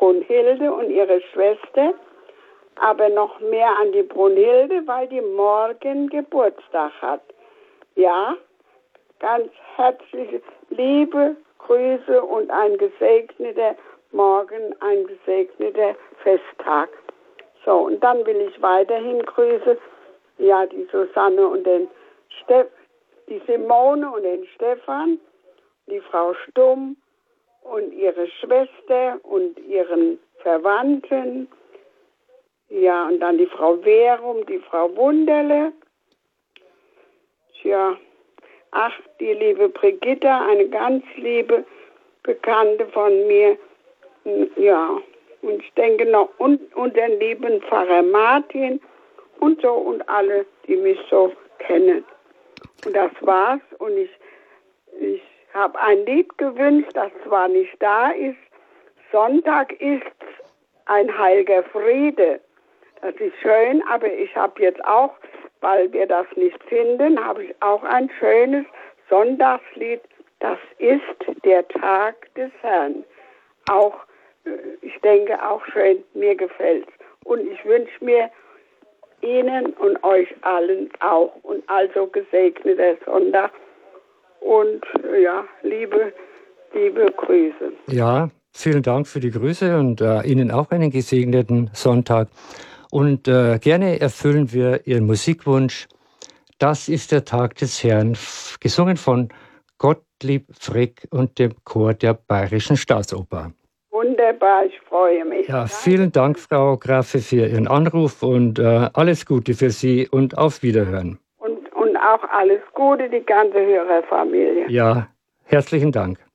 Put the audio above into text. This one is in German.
Brunhilde und ihre Schwester, aber noch mehr an die Brunhilde, weil die morgen Geburtstag hat. Ja, ganz herzliche liebe Grüße und ein gesegneter Morgen, ein gesegneter Festtag. So, und dann will ich weiterhin grüßen, ja, die Susanne und die Simone und den Stefan, die Frau Stumm und ihre Schwester und ihren Verwandten, ja, und dann die Frau Verum, die Frau Wunderle, ja, ach, die liebe Brigitta, eine ganz liebe Bekannte von mir, ja, und ich denke noch, und den lieben Pfarrer Martin und so und alle, die mich so kennen. Und das war's. Und ich habe ein Lied gewünscht, das zwar nicht da ist. Sonntag ist ein heiliger Friede. Das ist schön, aber ich habe jetzt auch, weil wir das nicht finden, habe ich auch ein schönes Sonntagslied. Das ist der Tag des Herrn. Auch, ich denke, auch schön, mir gefällt's. Und ich wünsche mir Ihnen und euch allen auch und also gesegneter Sonntag und ja, liebe Grüße. Ja, vielen Dank für die Grüße und Ihnen auch einen gesegneten Sonntag. Und gerne erfüllen wir Ihren Musikwunsch. Das ist der Tag des Herrn, gesungen von Gottlieb Frick und dem Chor der Bayerischen Staatsoper. Wunderbar, ich freue mich. Ja, vielen Dank, Frau Graffe, für Ihren Anruf und alles Gute für Sie und auf Wiederhören. Und auch alles Gute, die ganze Hörerfamilie. Ja, herzlichen Dank.